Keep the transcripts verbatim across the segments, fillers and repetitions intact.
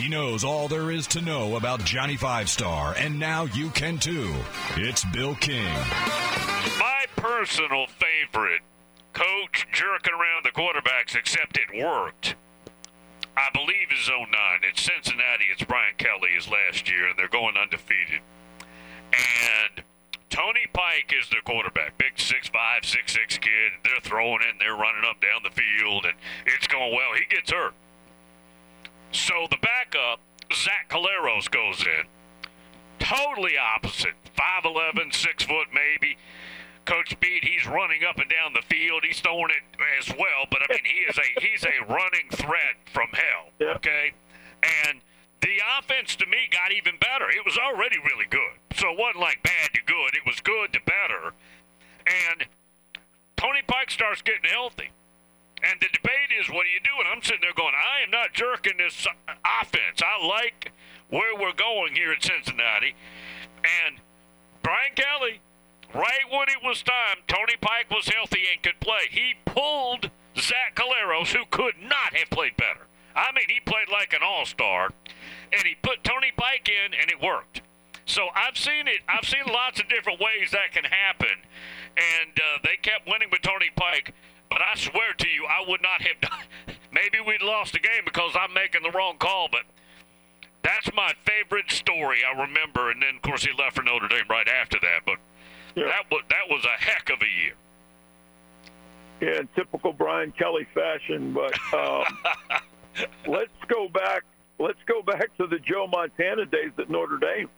He knows all there is to know about Johnny Five Star, and now you can too. It's Bill King. My personal favorite coach jerking around the quarterbacks, except it worked, I believe, is oh nine. It's Cincinnati. It's Brian Kelly his last year, and they're going undefeated. And Tony Pike is their quarterback. Big six five, six six kid. They're throwing it, and they're running up down the field, and it's going well. He gets hurt. So the backup, Zach Caleros, goes in. Totally opposite. five eleven, six foot maybe. Coach Beat, he's running up and down the field. He's throwing it as well, but I mean, he is a he's a running threat from hell. Yeah. Okay, and the offense to me got even better. It was already really good, so it wasn't like bad to good. It was good to better, and Tony Pike starts getting healthy. And the debate is, what do you do? And I'm sitting there going, I am not jerking this offense. I like where we're going here at Cincinnati. And Brian Kelly, right when it was time, Tony Pike was healthy and could play. He pulled Zach Caleros, who could not have played better. I mean, he played like an all-star, and he put Tony Pike in, and it worked. So I've seen it. I've seen lots of different ways that can happen, and uh, they kept winning with Tony Pike. But I swear to you, I would not have done. Maybe we'd lost the game because I'm making the wrong call, but that's my favorite story I remember. And then, of course, he left for Notre Dame right after that. But yeah. that was that was a heck of a year. Yeah, in typical Brian Kelly fashion. But um, let's go back. Let's go back to the Joe Montana days at Notre Dame.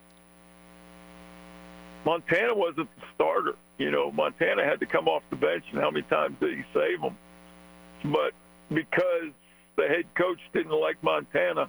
Montana wasn't the starter. You know, Montana had to come off the bench, and how many times did he save them? But because the head coach didn't like Montana,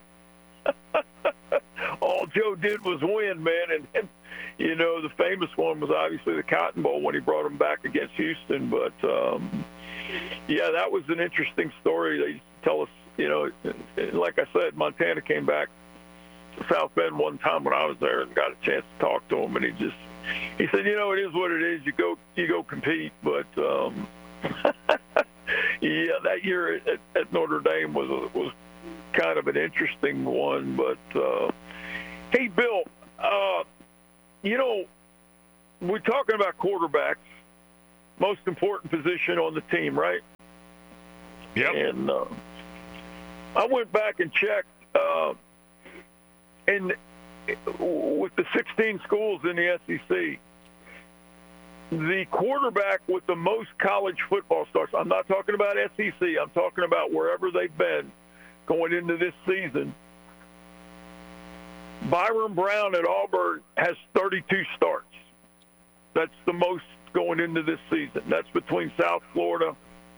all Joe did was win, man. And, and, you know, the famous one was obviously the Cotton Bowl when he brought him back against Houston. But, um, yeah, that was an interesting story. They used to tell us, you know, like I said, Montana came back to South Bend one time when I was there and got a chance to talk to him, and he just – he said, you know, it is what it is. You go you go compete. But, um, yeah, that year at, at Notre Dame was a, was kind of an interesting one. But, uh, hey, Bill, uh, you know, we're talking about quarterbacks, most important position on the team, right? Yep. And uh, I went back and checked, uh, and with the sixteen schools in the S E C, the quarterback with the most college football starts, I'm not talking about S E C, I'm talking about wherever they've been going into this season, Byron Brown at Auburn has thirty-two starts. That's the most going into this season. That's between South Florida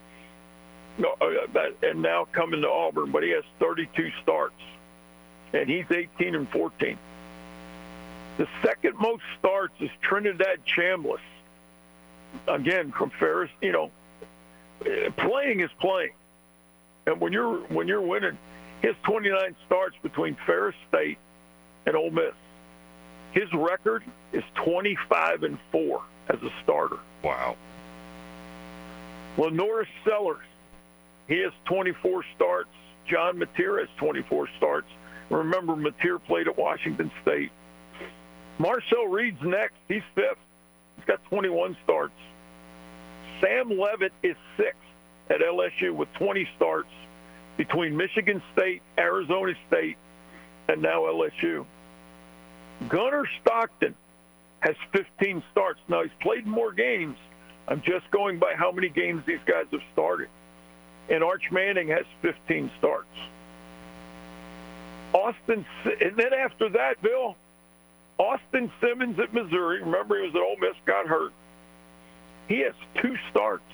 and now coming to Auburn, but he has thirty-two starts, and he's eighteen and fourteen. The second most starts is Trinidad Chambliss. Again, from Ferris, you know, playing is playing. And when you're when you're winning, his twenty-nine starts between Ferris State and Ole Miss. His record is twenty-five and four as a starter. Wow. Lenoris Sellers, he has twenty-four starts. John Mateer has twenty-four starts. Remember, Mateer played at Washington State. Marcel Reed's next. He's fifth. He's got twenty-one starts. Sam Levitt is sixth at L S U with twenty starts between Michigan State, Arizona State, and now L S U. Gunnar Stockton has fifteen starts. Now, he's played more games. I'm just going by how many games these guys have started. And Arch Manning has fifteen starts. Austin, and then after that, Bill, Austin Simmons at Missouri. Remember, he was at Ole Miss, got hurt. He has two starts.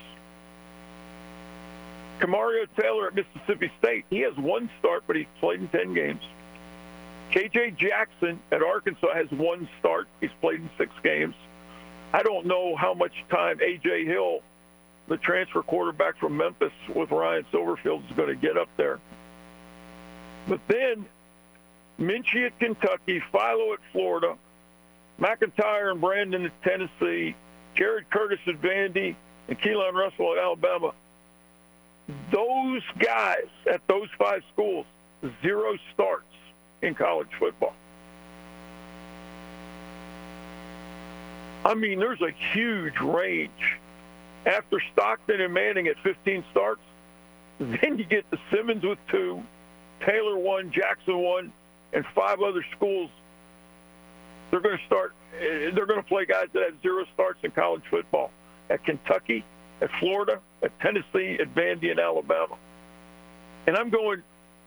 Camario Taylor at Mississippi State. He has one start, but he's played in ten games. K J Jackson at Arkansas has one start. He's played in six games. I don't know how much time A J Hill, the transfer quarterback from Memphis with Ryan Silverfield, is going to get up there. But then Minchie at Kentucky, Philo at Florida, McIntyre and Brandon at Tennessee, Jared Curtis at Vandy, and Keelan Russell at Alabama. Those guys at those five schools zero starts in college football. I mean, there's a huge range. After Stockton and Manning at fifteen starts, then you get to Simmons with two, Taylor one, Jackson one, and five other schools. They're going to start. They're going to play guys that have zero starts in college football. At Kentucky, at Florida, at Tennessee, at Vandy, and Alabama. And I'm going,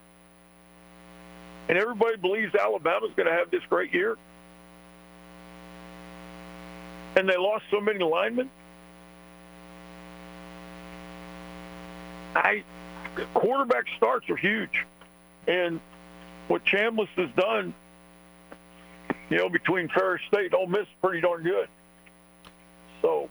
and everybody believes Alabama's going to have this great year. And they lost so many linemen. I quarterback starts are huge. And what Chambliss has done, you know, between Ferris State and Ole Miss, pretty darn good. So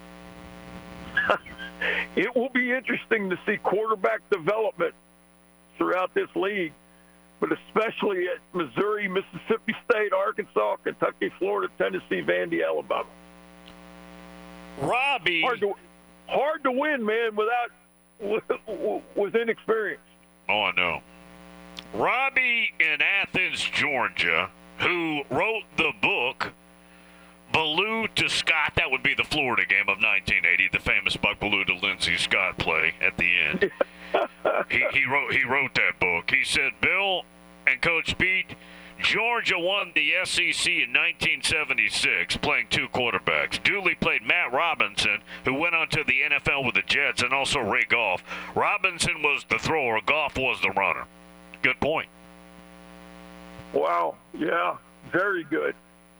it will be interesting to see quarterback development throughout this league, but especially at Missouri, Mississippi State, Arkansas, Kentucky, Florida, Tennessee, Vandy, Alabama. Robbie. Hard to, hard to win, man, without with, with inexperience. Oh, I know. Robbie in Athens, Georgia, who wrote the book Ballou to Scott. That would be the Florida game of nineteen eighty, the famous Buck Ballou to Lindsey Scott play at the end. he, he wrote he wrote that book. He said, Bill and Coach Pete, Georgia won the S E C in nineteen seventy-six, playing two quarterbacks. Dooley played Matt Robinson, who went on to the N F L with the Jets, and also Ray Goff. Robinson was the thrower. Goff was the runner. Good point. Wow. Yeah, very good.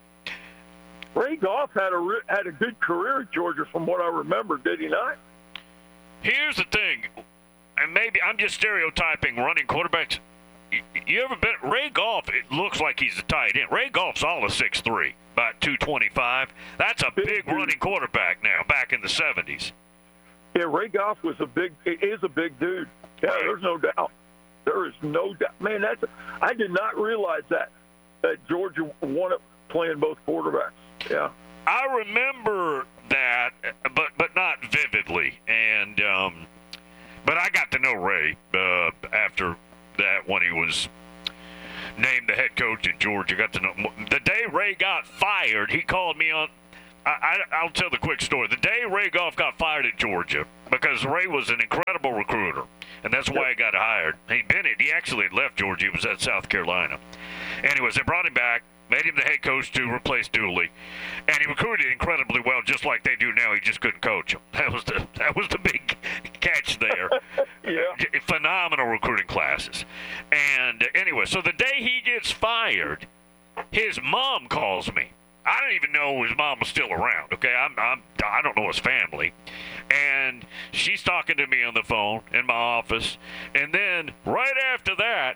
Ray Goff had a had a good career at Georgia, from what I remember, did he not? Here's the thing, and maybe I'm just stereotyping running quarterbacks. You ever been Ray Goff? It looks like he's a tight end. Ray Goff's all of six three, about two twenty-five. That's a big, big running quarterback now. Back in the seventies. Yeah, Ray Goff was a big is a big dude. Yeah, right. There's no doubt. There is no doubt. Man, that's I did not realize that that Georgia won it playing both quarterbacks. Yeah, I remember that, but but not vividly. And um, but I got to know Ray uh, after that when he was named the head coach at Georgia. Got to know the day Ray got fired. He called me on. I, I, I'll tell the quick story. The day Ray Goff got fired at Georgia, because Ray was an incredible recruiter, and that's why he got hired. He'd been it. He actually had left Georgia. He was at South Carolina. Anyways, they brought him back, made him the head coach to replace Dooley, and he recruited incredibly well, just like they do now. He just couldn't coach him. That was the that was the big catch there. Yeah, phenomenal recruiting classes. And anyway, so the day he gets fired, his mom calls me. I didn't even know his mom was still around. Okay, I'm, I'm I don't know his family, and she's talking to me on the phone in my office, and then right after that,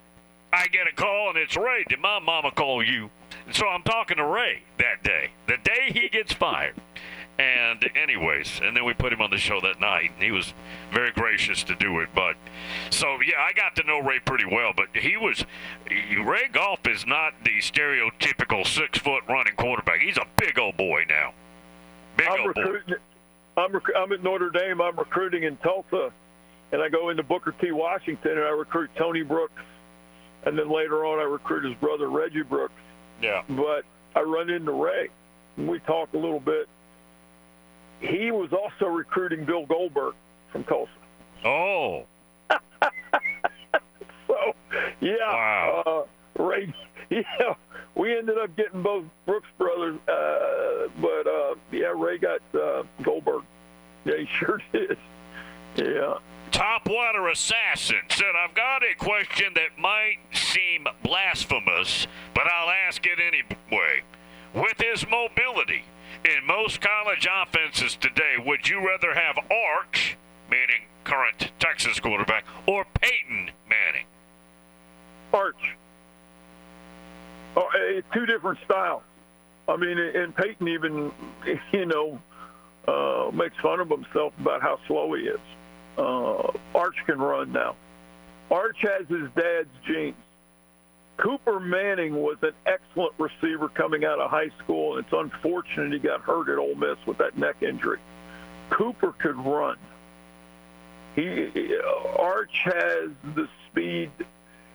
I get a call, and it's Ray. Did my mama call you? And so I'm talking to Ray that day, the day he gets fired. And anyways, and then we put him on the show that night, and he was very gracious to do it. But so, yeah, I got to know Ray pretty well, but he was, Ray Goff is not the stereotypical six-foot running quarterback. He's a big old boy now. Big I'm old boy. I'm, rec- I'm at Notre Dame. I'm recruiting in Tulsa, and I go into Booker T. Washington, and I recruit Tony Brooks. And then later on, I recruit his brother, Reggie Brooks. Yeah. But I run into Ray, and we talk a little bit. He was also recruiting Bill Goldberg from Tulsa. Oh. So, yeah. Wow. Uh, Ray, yeah, we ended up getting both Brooks brothers, uh, but, uh, yeah, Ray got uh, Goldberg. Yeah, he sure did. Yeah. Topwater Assassin said, I've got a question that might seem blasphemous, but I'll ask it anyway. With his mobility in most college offenses today, would you rather have Arch, meaning current Texas quarterback, or Peyton Manning? Arch. Oh, it's two different styles. I mean, and Peyton even, you know, uh, makes fun of himself about how slow he is. Uh, Arch can run now. Arch has his dad's genes. Cooper Manning was an excellent receiver coming out of high school, and it's unfortunate he got hurt at Ole Miss with that neck injury. Cooper could run. He Arch has the speed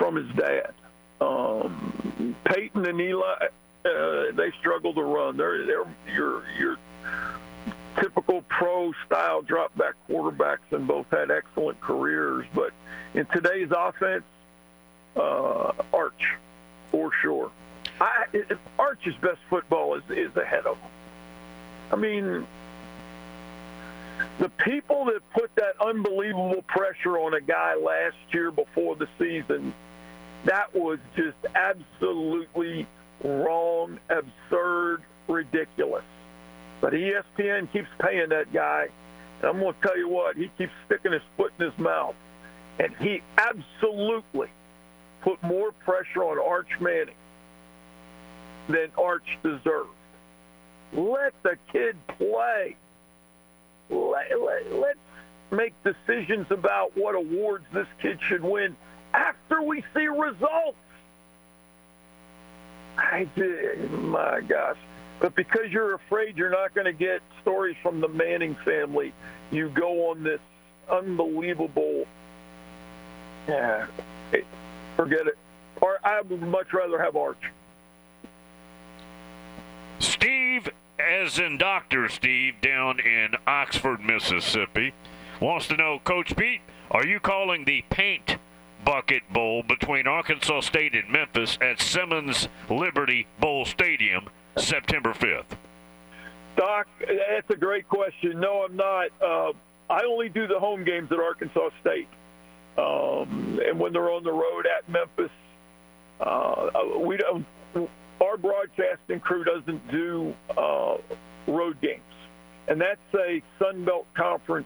from his dad. Um, Peyton and Eli, uh, they struggle to run. They're, they're your your typical pro-style drop-back quarterbacks, and both had excellent careers. But in today's offense, uh, Arch, for sure. I, it, Arch's best football is, is ahead of him. I mean, the people that put that unbelievable pressure on a guy last year before the season, that was just absolutely wrong, absurd, ridiculous. But E S P N keeps paying that guy. And I'm going to tell you what, he keeps sticking his foot in his mouth. And he absolutely put more pressure on Arch Manning than Arch deserved. Let the kid play. Let, let, let's make decisions about what awards this kid should win after we see results. I did, my gosh. But because you're afraid you're not going to get stories from the Manning family, you go on this unbelievable, yeah, forget it. Or I would much rather have Arch. Steve, as in Doctor Steve, down in Oxford, Mississippi, wants to know, Coach Pete, are you calling the Paint Bucket Bowl between Arkansas State and Memphis at Simmons Liberty Bowl Stadium September fifth? Doc, that's a great question. No, I'm not. Uh, I only do the home games at Arkansas State. Um, and when they're on the road at Memphis, uh, we don't. Our broadcasting crew doesn't do uh, road games, and that's a Sun Belt Conference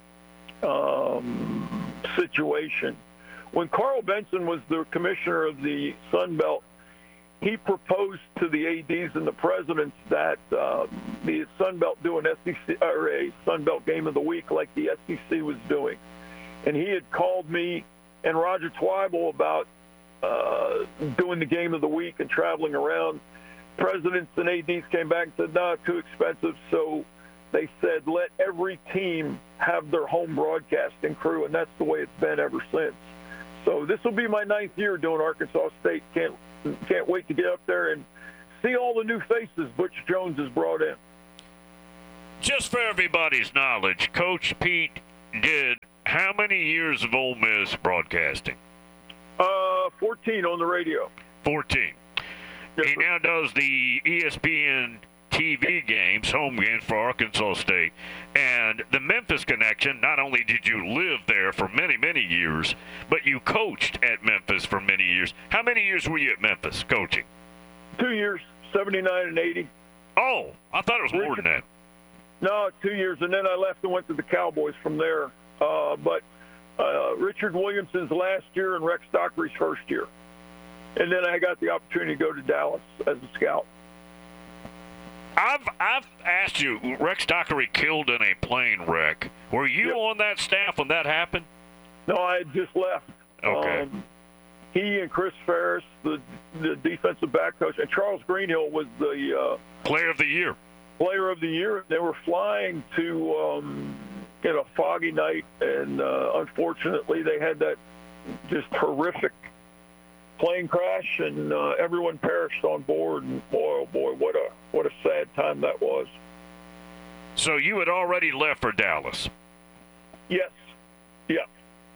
um, situation. When Carl Benson was the commissioner of the Sun Belt, he proposed to the A Ds and the presidents that uh, the Sun Belt do an S E C or a Sun Belt game of the week like the S E C was doing, and he had called me and Roger Twyble about uh, doing the game of the week and traveling around. Presidents and A Ds came back and said, no, too expensive. So they said, let every team have their home broadcasting crew, and that's the way it's been ever since. So this will be my ninth year doing Arkansas State. Can't can't wait to get up there and see all the new faces Butch Jones has brought in. Just for everybody's knowledge, Coach Pete did how many years of Ole Miss broadcasting? Uh, fourteen on the radio. fourteen. Yes, he sir. now does the E S P N T V games, home games for Arkansas State. And the Memphis connection, not only did you live there for many, many years, but you coached at Memphis for many years. How many years were you at Memphis coaching? Two years, seventy-nine and eighty. Oh, I thought it was more than that. No, two years, and then I left and went to the Cowboys from there. Uh, but uh, Richard Williamson's last year and Rex Dockery's first year. And then I got the opportunity to go to Dallas as a scout. I've I've asked you, Rex Dockery killed in a plane wreck. Were you Yep. on that staff when that happened? No, I had just left. Okay. Um, he and Chris Ferris, the the defensive back coach, and Charles Greenhill was the uh, Player of the year. player of the year. They were flying to um, you know, a foggy night, and uh, unfortunately they had that just horrific plane crash, and uh, everyone perished on board. And boy, oh boy, what a what a sad time that was. So you had already left for Dallas. Yes, yeah.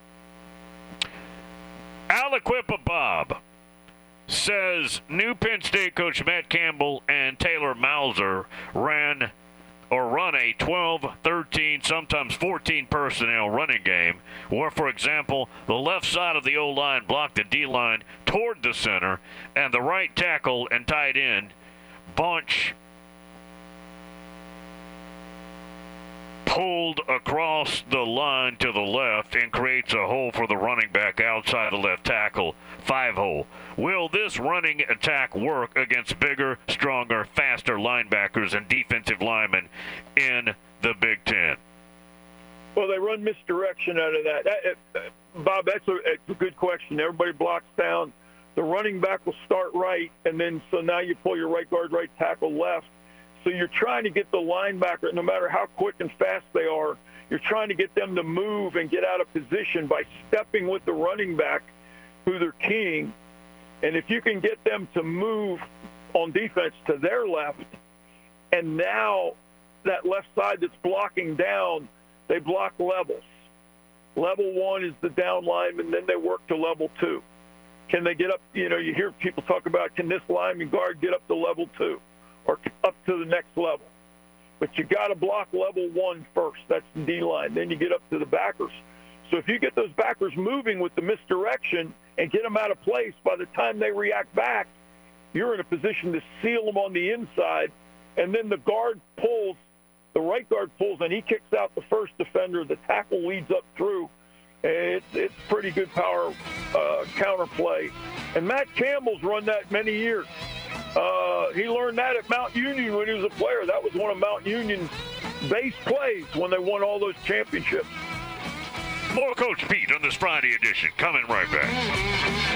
Aliquippa Bob says new Penn State coach Matt Campbell and Taylor Mauser ran or run a twelve, thirteen, sometimes fourteen personnel running game where, for example, the left side of the O-line blocked the D-line toward the center, and the right tackle and tight end bunch pulled across the line to the left and creates a hole for the running back outside the left tackle, five hole. Will this running attack work against bigger, stronger, faster linebackers and defensive linemen in the Big Ten? Well, they run misdirection out of that. that uh, Bob, that's a, it's a good question. Everybody blocks down. The running back will start right, and then so now you pull your right guard, right tackle left. So you're trying to get the linebacker, no matter how quick and fast they are, you're trying to get them to move and get out of position by stepping with the running back. who they're keying. And if you can get them to move on defense to their left, and now that left side that's blocking down, they block levels. Level one is the down lineman, then they work to level two. Can they get up? You know, you hear people talk about, can this lineman guard get up to level two or up to the next level? But you got to block level one first. That's the D-line. Then you get up to the backers. So if you get those backers moving with the misdirection and get them out of place, by the time they react back, you're in a position to seal them on the inside. And then the guard pulls, the right guard pulls, and he kicks out the first defender. The tackle leads up through. It's, it's pretty good power uh, counterplay. And Matt Campbell's run that many years. Uh, he learned that at Mount Union when he was a player. That was one of Mount Union's base plays when they won all those championships. More Coach Pete on this Friday edition. Coming right back.